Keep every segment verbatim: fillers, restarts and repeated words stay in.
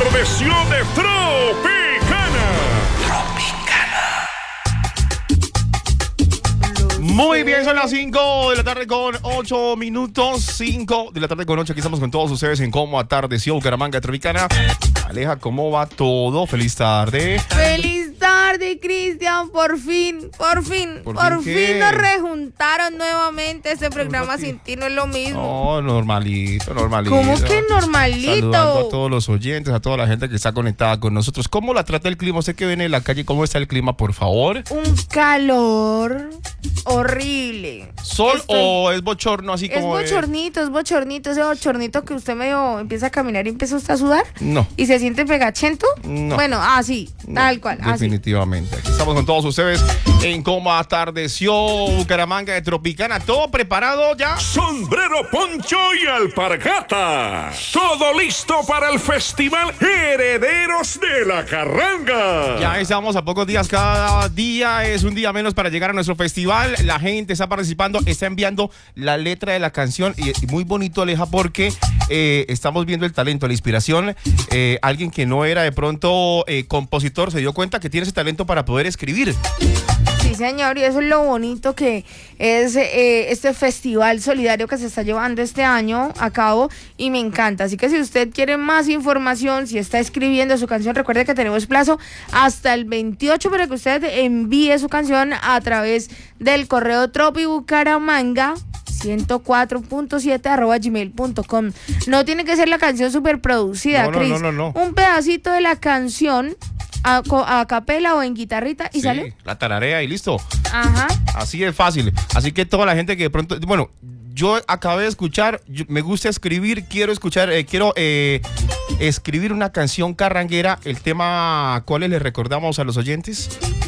atardeció de Tropicana. Muy bien, son las cinco de la tarde con ocho minutos. cinco de la tarde con ocho. Aquí estamos con todos ustedes en Cómo Atardeció Bucaramanga Tropicana. Aleja, ¿cómo va todo? Feliz tarde. Feliz tarde, Cristian. Por fin, por fin, ¿Por por, fin fin, qué? nos rejuntaron nuevamente. Este programa sin ti no es lo mismo. No, normalito, normalito. ¿Cómo que normalito? Saludando a todos los oyentes, a toda la gente que está conectada con nosotros. ¿Cómo la trata el clima? Usted que viene de la calle, ¿cómo está el clima, por favor? Un calor horrible. ¿Sol Estoy- o es bochorno así Es como de- bochornito, es bochornito, ese bochornito que usted medio empieza a caminar y empieza usted a sudar. No. ¿Y se siente pegachento? No. Bueno, así, tal cual, así. Definitivamente. Aquí estamos con todos ustedes en Cómo Atardeció Bucaramanga de Tropicana. ¿Todo preparado ya? Sombrero, poncho y alpargata. Todo listo para el festival Herederos de la Carranga. Ya estamos a pocos días, cada día es un día menos para llegar a nuestro festival. La gente está participando, está enviando la letra de la canción y, y muy bonito, Aleja, porque eh, estamos viendo el talento, la inspiración. Eh, alguien que no era de pronto eh, compositor se dio cuenta que tiene ese talento para poder escribir. Sí, señor, y eso es lo bonito que es eh, este festival solidario que se está llevando este año a cabo y me encanta. Así que si usted quiere más información, si está escribiendo su canción, recuerde que tenemos plazo hasta el veintiocho para que usted envíe su canción a través del correo tropibucaramanga ciento cuatro punto siete arroba gmail punto com. No tiene que ser la canción súper producida, No, no, Cris. no, no, no. Un pedacito de la canción a, co- a capela o en guitarrita y Sí, sale. la tararea y listo. Ajá. Así de fácil. Así que toda la gente que de pronto, bueno, yo acabé de escuchar, yo- me gusta escribir, quiero escuchar, eh, quiero eh, escribir una canción carranguera. El tema, ¿cuáles le recordamos a los oyentes?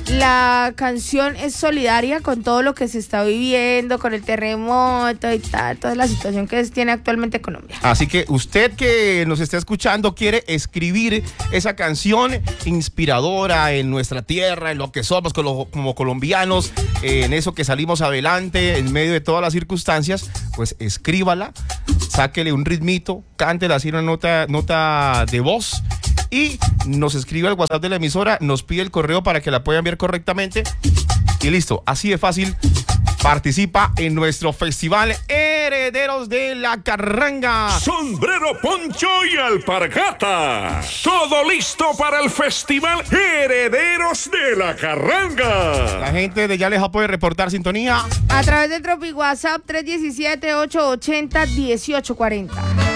La canción es solidaria con todo lo que se está viviendo, con el terremoto y tal, toda la situación que es- tiene actualmente Colombia. Así que usted que nos está escuchando quiere escribir esa canción inspiradora en nuestra tierra, en lo que somos como, como colombianos, eh, en eso que salimos adelante en medio de todas las circunstancias, pues escríbala, sáquele un ritmito, cántela así una nota, nota de voz y nos escribe al WhatsApp de la emisora, nos pide el correo para que la pueda enviar correctamente y listo, así de fácil. Participa en nuestro festival Herederos de la Carranga. Sombrero, poncho y alpargata. Todo listo para el festival Herederos de la Carranga. La gente de Yaleja puede reportar sintonía. A través del Tropi WhatsApp tres uno siete, ocho ocho cero, uno ocho cuatro cero.